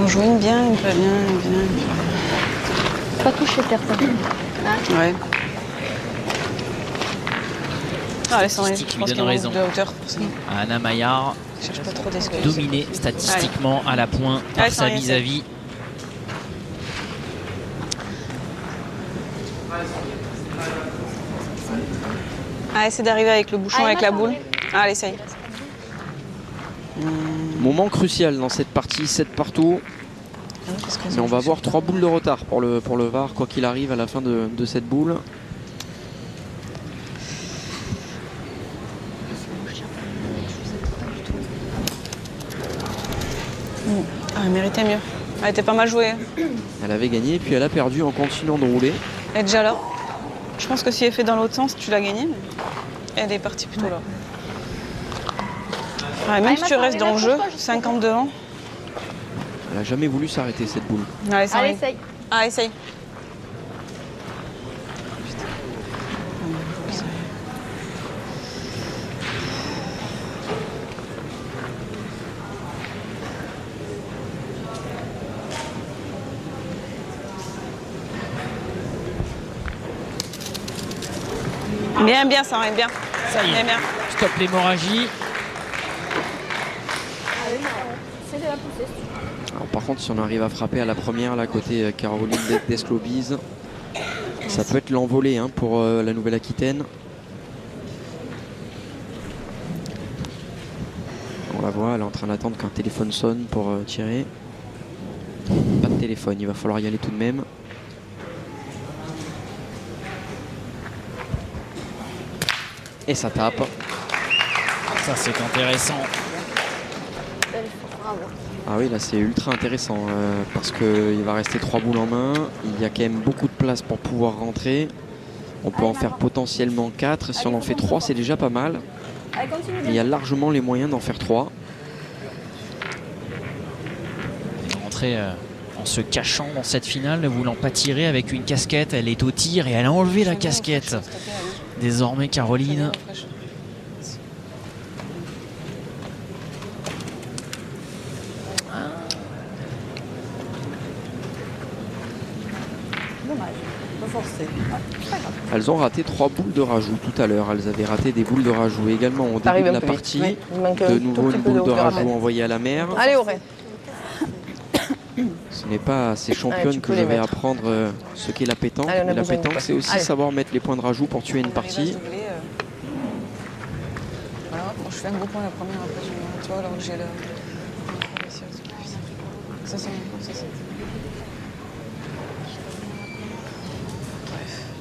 j'en joue une bien, une pas bien, une bien, une pas bien. Pas toucher terre, ça. Ouais. Ah, Alessandra, je Statistique pense lui qu'il donne manque raison. de hauteur pour ça. Anna Maillard Je cherche pas trop d'excuses. dominée statistiquement à la pointe par Allez, sa Alessandra, vis-à-vis. Ah, essaie d'arriver avec le bouchon, avec la boule. Allez, essaye. Moment crucial dans cette partie, 7 partout. Mais on va avoir 3 boules de retard pour le VAR, quoi qu'il arrive à la fin de cette boule. Ah, elle méritait mieux. Elle était pas mal jouée. Elle avait gagné, puis elle a perdu en continuant de rouler. Elle est déjà là. Je pense que si elle fait dans l'autre sens, tu l'as gagnée. Mais elle est partie plutôt là. Ouais, même si tu restes dans le jeu, 50 devant. Elle a jamais voulu s'arrêter cette boule. Allez, Allez, essaye. Ah, essaye. Bien, bien, ça va bien. Ça y est, Bien, bien. stop l'hémorragie. C'est de la pousser. Alors, par contre, si on arrive à frapper à la première, là, côté Caroline Desclobise, ça peut être l'envolée hein, pour la Nouvelle-Aquitaine. On la voit, elle est en train d'attendre qu'un téléphone sonne pour tirer. Pas de téléphone, il va falloir y aller tout de même. Et ça tape. Ça, c'est intéressant. Bravo. Ah oui, là c'est ultra intéressant parce qu'il va rester 3 boules en main. Il y a quand même beaucoup de place pour pouvoir rentrer. On peut en faire potentiellement 4. Si on en fait 3, c'est déjà pas mal. Allez, continue. Il y a largement les moyens d'en faire 3. Elle est rentrée en se cachant dans cette finale, ne voulant pas tirer avec une casquette. Elle est au tir et elle a enlevé la casquette. Désormais, Caroline. Dommage. Pas forcé. Elles ont raté 3 boules de rajout tout à l'heure. Elles avaient raté des boules de rajout également au début T'arrives de un la peu vite. partie. Oui, il manque De un nouveau tout petit une peu boule de hauteur à rajout mettre. envoyée à la mer. Allez, Auré. Ce n'est pas à ces championnes tu que peux je les vais mettre. apprendre ce qu'est la pétanque. Allez, on a Mais la besoin de pétanque, quoi. c'est aussi Allez. savoir mettre les points de rajout pour tuer une partie. Voilà, bon, je fais un gros point la première, après tu vois, alors que j'ai le... Ça c'est